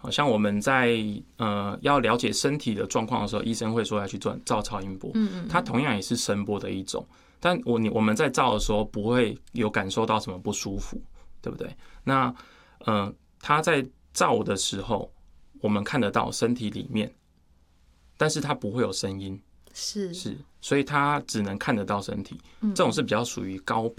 好像我们在要了解身体的状况的时候，医生会说要去照超音波，它同样也是声波的一种，但我们在照的时候不会有感受到什么不舒服，对不对？那它在照的时候，我们看得到身体里面，但是它不会有声音， 是， 所以它只能看得到身体，这种是比较属于高